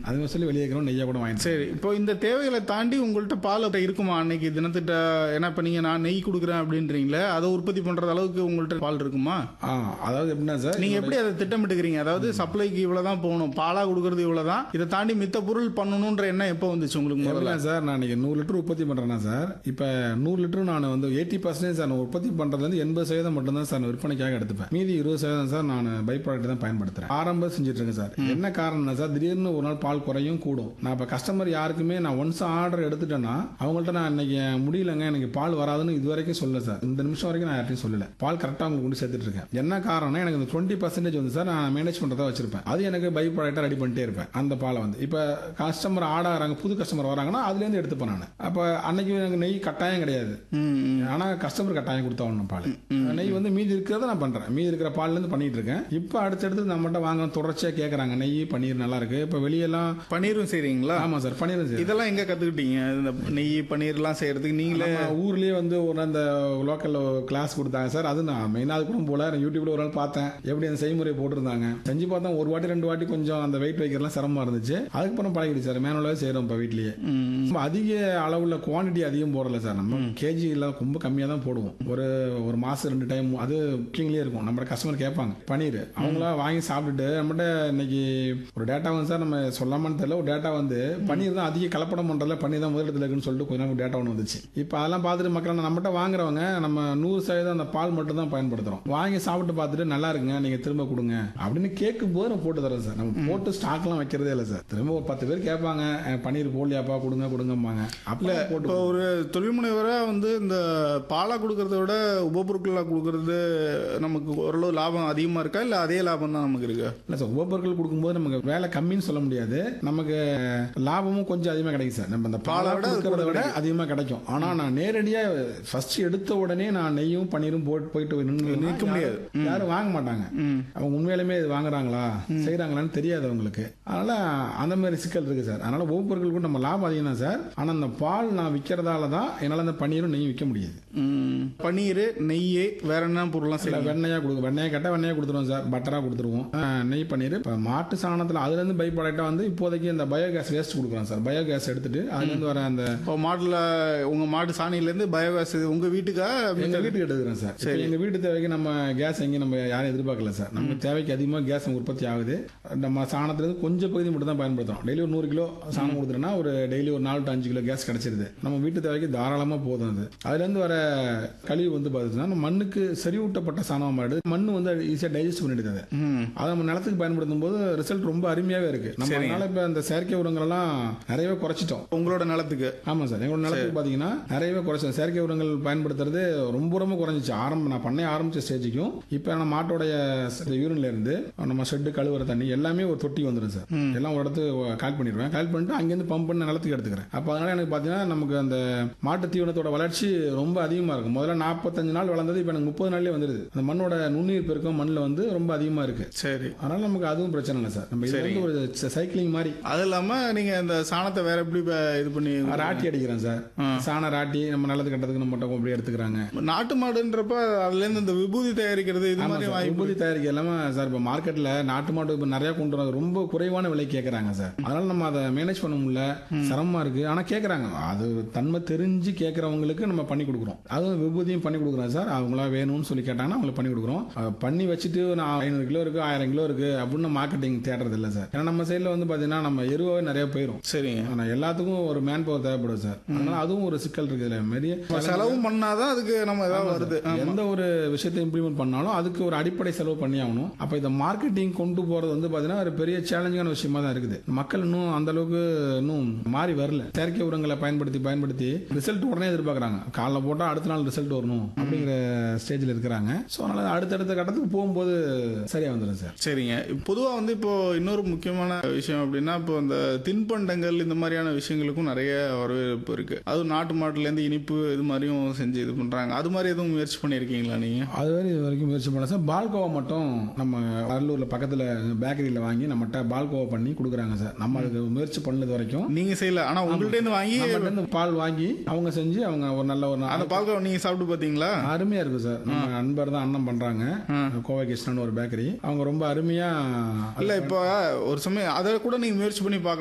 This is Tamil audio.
அது சொல்லி வெளியே இருக்கிறோம் நெய்யா கூட வாங்கி. சரி, இப்போ இந்த தேவைகளை தாண்டி உங்கள்கிட்ட பால் இருக்குமா அன்னைக்கு தினத்திட்ட? ஏன்னா இப்போ நீங்கள் நான் நெய் கொடுக்குறேன் அப்படின்றீங்களே, அதை உற்பத்தி பண்ணுற அளவுக்கு உங்கள்கிட்ட பால் இருக்குமா? அதாவது எப்படின்னா சார், நீங்கள் எப்படி அதை திட்டமிட்டுக்கிறீங்க? அதாவது சப்ளைக்கு இவ்வளோதான் போகணும், பாலாக கொடுக்குறது இவ்வளோதான், இதை தாண்டி மித்த பொருள் பண்ணணுன்ற எண்ணம் எப்போ வந்துச்சு உங்களுக்கு? முதல்ல சார் நான் இன்னைக்கு 100 லிட்டர் உற்பத்தி பண்ணுறேன்னா சார், இப்போ 100 லிட்டர் நான் வந்து 80% சார் நான் உற்பத்தி பண்ணுறதுலேருந்து 80% மட்டும்தான் சார் நான் விற்பனைக்காக எடுத்துப்பேன். மீதி 20% சார் நான் பை ப்ராடக்ட் தான் பயன்படுத்துறேன். ஆரம்பம் செஞ்சுட்டு இருக்கேன் சார். என்ன காரணம்னா சார், திடீர்னு ஒரு நாள் பால் குறையும் கூடும். நான் இப்போ கஸ்டமர் யாருக்குமே நான் ஒன்ஸ் ஆர்டர் எடுத்துட்டேன்னா அவங்கள்ட்ட நான் இன்னைக்கு முடியலங்க எனக்கு பால் வராதுன்னு இது வரைக்கும் சொல்ல சார். இந்த நிமிஷம் வரைக்கும் நான் யார்ட்டையும் சொல்லல. பால் கரெக்டாக உங்களுக்கு கொண்டு சேர்த்துட்டு இருக்கேன். என்ன காரணம், எனக்கு இந்த 20% வந்து சார் நான் மேனேஜ் பண்ணுறதா வச்சிருப்பேன். அது எனக்கு பை ப்ராடக்டாக ரெடி பண்ணிட்டே இருப்பேன். அந்த பாலை வந்து இப்போ கஸ்டமர் ஆடாகிறாங்க, புது கஸ்டமர் வராங்கன்னா அதுலேருந்து எடுத்துப்பேன் நான். அப்போ அன்னைக்கு எனக்கு நெய் கட்டாயம் கிடையாது, ஆனால் கஸ்டமர் கட்டாயம் கொடுத்தா பால் நெய் வந்து மீதி இருக்கிறத நான் பண்றேன். மீதி இருக்கிற பால்லேருந்து பண்ணிட்டு இருக்கேன். இப்போ அடுத்தடுத்து நம்மகிட்ட வாங்க தொடர்ச்சியாக கேட்குறாங்க நெய் பன்னீர் நல்லா இருக்கு. இப்போ வெளியெல்லாம் பன்னீரும் செய்றீங்களா? ஆமா சார், பன்னீரும் செய்றேன். இதெல்லாம் எங்க கத்துக்கிட்டீங்க இந்த நெய் பன்னீர்லாம் செய்யறதுக்கு? நீங்களே ஊர்லயே வந்து ஒரு அந்த லோக்கல்ல கிளாஸ் கொடுத்தாங்க சார். அது நான் மெயினாக அது கூட போல யூடியூப்ல ஒரு நாள் பார்த்தேன், எப்படி அந்த செய்முறை போட்டிருந்தாங்க. செஞ்சு பார்த்தா ஒரு வாட்டி 2 வாட்டி கொஞ்சம் அந்த வெயிட் வைக்கிறதுலாம் சிரமமா இருந்துச்சு. அதுக்கப்புறம் பழகிடுச்சு சார். மேனுவலாவே செய்யறோம் இப்போ வீட்லயே. அதிக அளவுல குவான்டிட்டி அதிகம் போடல சார். நம்ம கேஜி எல்லாம் ரொம்ப கம்மியாக தான் போடுவோம். ஒரு மாசம் 2 டைம் அது புக்கிங்லேயே இருக்கும். நம்ம கஸ்டமர் கேட்பாங்க பன்னீர், அவங்களா வாங்கி சாப்பிட்டுட்டு நம்மகிட்ட இன்னைக்கு ஒரு டேட்டா வந்து சார், நம்ம சொல்லாமன்னு தெரியல, ஒரு டேட்டா வந்து பன்னீர் தான் அதிக கலப்படம் பண்றதுல பன்னீர் தான் முதலிடத்துல இருக்குன்னு சொல்லிட்டு கொஞ்ச நாள் டேட்டா ஒன்று வந்துச்சு. இப்போ அதெல்லாம் பார்த்துட்டு மக்கள் நம்மகிட்ட வாங்குறவங்க நம்ம 100% அந்த பால் மட்டும் தான் பயன்படுத்துறோம். வாங்கி சாப்பிட்டு பார்த்துட்டு நல்லா இருக்குங்க நீங்க திரும்ப கொடுங்க அப்படின்னு கேட்கும் போது நம்ம போட்டு தரோம் சார். நம்ம போட்டு ஸ்டாக்லாம் வைக்கிறதே இல்லை சார். திரும்ப ஒரு 10 பேர் கேட்பாங்க பன்னீர் போடலையாப்பா கொடுங்கம்பாங்க. அப்பல இப்போ ஒரு தொழில் முனைவரா வந்து இந்த பாலா கொடுக்கறத விட உபபொருட்களாக கொடுக்கறது நமக்கு ஓரளவு லாபம் அதிகமா இருக்கா, இல்ல அதே லாபம் தான் நமக்கு இருக்கா? இல்ல சார், உபபொருட்கள் கொடுக்கும்போது நமக்கு வேலை கம்மின்னு சொல்ல முடியாது, நமக்கு லாபமும் கொஞ்சம் அதிகமாக கிடைக்கும் சார். நம்ம இந்த பாலை விட அதிகமாக கிடைக்கும். ஆனா நான் நேரடியா ஃபர்ஸ்ட் எடுத்த உடனே நான் நெய்யும் பன்னீரும் போயிட்டு நிற்க முடியாது. யாரும் வாங்க மாட்டாங்க. அவங்க உண்மையிலுமே வாங்குறாங்களா செய்யறாங்களான்னு தெரியாது அவங்களுக்கு. அதனால அந்த மாதிரி சிக்கல் இருக்கு சார். அதனால உபபொருட்கள் கூட நம்ம லாபம் அதிகம் தான் சார். ஆனா அந்த பால் நான் விற்கிறதால தான் என்னால அந்த பன்னீரும் நெய்யும் விற்க முடியாது. பன்னீர் நெய் வேற என்ன பொருள்லாம் செய்யலாம்? வெண்ணையா கொடுக்கும், வெண்ணையா கேட்டா வெண்ணையா கொடுத்துருவோம் சார், பட்டரா கொடுத்துருவோம். நெய் பன்னீர் மாட்டு சாணத்துல அதுல இருந்து பை ப்ராடக்டா வந்து இப்போதைக்கு இந்த பயோகேஸ் வேஸ்ட் கொடுக்குறோம் சார். பயோகேஸ் எடுத்துட்டு அதுல இருந்து வர அந்த மாட்டுல உங்க மாட்டு சாணியில இருந்து பயோகேஸ் உங்க வீட்டுக்கா? எங்க வீட்டுக்கு எடுக்கிறோம் சார். சரி, எங்க வீட்டு தேவைக்கு நம்ம கேஸ் எங்கேயும் நம்ம யாரும் எதிர்பார்க்கல சார். நம்ம தேவைக்கு அதிகமாக கேஸ் உற்பத்தி ஆகுது. நம்ம சாணத்துல இருந்து கொஞ்சம் பகுதி மட்டும் தான் பயன்படுத்துறோம். டெய்லி ஒரு 100 கிலோ சாணம் கொடுத்துட்டோம்னா ஒரு டெய்லி ஒரு 4 to 5 கிலோ கேஸ் கிடைச்சிருது. நம்ம வீட்டு தேவைக்கு தாராளமா போதும். அது அதுல இருந்து வர கழிவு வந்து பாத்தீங்கன்னா மண்ணுக்கு செறிவூட்டப்பட்ட சாணம் மாடு, மண்ணு வந்து ஈஸியா டைஜஸ்ட் பண்ணிடுது. அதை நம்ம நிலத்துக்கு பயன்படுத்தும் போது ரிசல்ட் ரொம்ப அருமையாவே இருக்கு. நம்ம அதனால இப்ப இந்த செயற்கை உரங்கள் எல்லாம் நிறையவே குறைச்சிட்டோம். உங்களோட நிலத்துக்கு? ஆமா சார், எங்களோட நிலத்துக்கு பாத்தீங்கன்னா நிறையவே குறைச்சோம். செயற்கை உரங்கள் பயன்படுத்துறது ரொம்ப ரொம்ப குறைஞ்சிச்சு. நான் பண்ண ஆரம்பிச்ச ஸ்டேஜுக்கும் இப்ப நம்ம மாட்டோட யூரின்ல இருந்து நம்ம ஷெட்டு கழுவுற தண்ணி எல்லாமே ஒரு தொட்டி வந்துடும் சார். எல்லாம் ஒரு இடத்து கால் பண்ணிடுவேன். கால் பண்ணிட்டு அங்கிருந்து பம்ப் பண்ண நிலத்துக்கு எடுத்துக்கிறேன். அப்ப அதனால எனக்கு பாத்தீங்கன்னா நமக்கு அந்த மாட்டு தீவனத்தோட வளர்ச்சி ரொம்ப அதிகமா இருக்கும். முதல்ல 45 நாள் வளர்ந்தது இப்ப எனக்கு 30 நாள்லயே வந்துருது. அந்த மண்ணோட நுண்ணுயிர் பெருக்கம் மண்ணில் வந்து ரொம்ப அதிகமா இருக்கு. சரி, அதனால நமக்கு அதுவும் பிரச்சனை இல்லை சார். நம்ம இது வந்து ஒரு சைக்கிளிங் மாதிரி. அது இல்லாம நீங்க இந்த சாணத்தை வேற எப்படி இது பண்ணி ராட்டி அடிக்கிறேன் சார். சாண ராட்டி நம்ம நல்லது கட்டதுக்கு நம்ம மட்டும் அப்படியே எடுத்துக்கிறாங்க. நாட்டு மாடுன்றப்ப அதுல இருந்து இந்த விபூதி தயாரிக்கிறது இது மாதிரி விபூதி தயாரிக்க எல்லாமே சார். இப்ப மார்க்கெட்ல நாட்டு மாடு இப்ப நிறைய கொண்டு வராங்க, ரொம்ப குறைவான விலை கேட்கறாங்க சார். அதனால நம்ம அதை மேனேஜ் பண்ண முடியல, சிரமமா இருக்கு. ஆனா கேட்கறாங்க, அது தன்மை தெரிஞ்சு கேட்கறவங்களுக்கு நம்ம பண்ணி கொடுக்குறோம். அதுவும் விபூதியும் பண்ணி கொடுக்குறோம் சார். அவங்களா வேணும்னு சொல்லி கேட்டாங்கன்னா அவங்களுக்கு பண்ணி கொடுக்குறோம். பண்ணி வச்சுட்டு நான் 500 கிலோ இருக்கு 1000 கிலோ இருக்கு அப்படின்னு மார்க்கெட்டிங் தேடுறது இல்லை சார். ஏன்னா நம்ம சைட்ல வந்து பாத்தீங்கன்னா நம்ம எருவாவே நிறைய போயிடும். சரிங்க, ஆனா எல்லாத்துக்கும் ஒரு மேன் பவர் தேவைப்படும் சார். அதனால அதுவும் ஒரு சிக்கல் இருக்கு. செலவும் பண்ணாதான் அதுக்கு நம்ம ஏதாவது வருது. எந்த ஒரு விஷயத்தை இம்ப்ளிமெண்ட் பண்ணாலும் அதுக்கு ஒரு அடிப்படை செலவு பண்ணி ஆகணும். அப்ப இந்த மார்க்கெட்டிங் கொண்டு போறது வந்து பாத்தீங்கன்னா ஒரு பெரிய சேலஞ்சான விஷயமா தான் இருக்குது. மக்கள் இன்னும் அந்த அளவுக்கு இன்னும் மாறி வரல. செயற்கை உரங்களை பயன்படுத்தி ரிசல்ட் உடனே எதிர்பார்க்கறாங்க. காலைல போட்டா அடுத்த நாள் ரிசல்ட் வரணும் அப்படிங்கிற ஸ்டேஜ்ல இருக்கிறாங்க. சோ அதனால அடுத்தடுத்த கட்டத்துக்கு போகும்போது சரியா வந்துடும் சார். சரிங்க, பொதுவா வந்து இப்போ இன்னொரு முக்கியமான விஷயம் அப்படின்னா இப்போ இந்த தின்பண்டங்கள் இந்த மாதிரியான விஷயங்களுக்கும் நிறைய வரவேற்பு இருக்கு. அதுவும் நாட்டு மாட்டுல இருந்து இனிப்பு இது மாதிரியும் செஞ்சு இது பண்றாங்க. அது மாதிரி எதுவும் முயற்சி பண்ணிருக்கீங்களா நீங்க? அது வரைக்கும் முயற்சி பண்ண சார். பால்கோவா மட்டும் நம்ம கடலூர்ல பக்கத்துல பேக்கரியில வாங்கி நம்மகிட்ட பால்கோவா பண்ணி கொடுக்குறாங்க சார். நம்ம அதுக்கு முயற்சி பண்ணது வரைக்கும் நீங்க செய்யல. ஆனா உங்கள்ட்ட இருந்து வாங்கி பால் வாங்கி அவங்க செஞ்சு அவங்க ஒரு நல்ல ஒரு அந்த பால்கோவா நீங்க சாப்பிட்டு பாத்தீங்களா? அருமையா இருக்கு சார். நம்ம நண்பர் தான் அண்ணன் பண்றாங்க, கோவை கிருஷ்ணன் ஒரு பேக்கரி. அவங்க ரொம்ப அருமையா இல்ல. இப்போ ஒரு சமயம் அதை கூட நீங்க முயற்சி பண்ணி பார்க்கலாம்.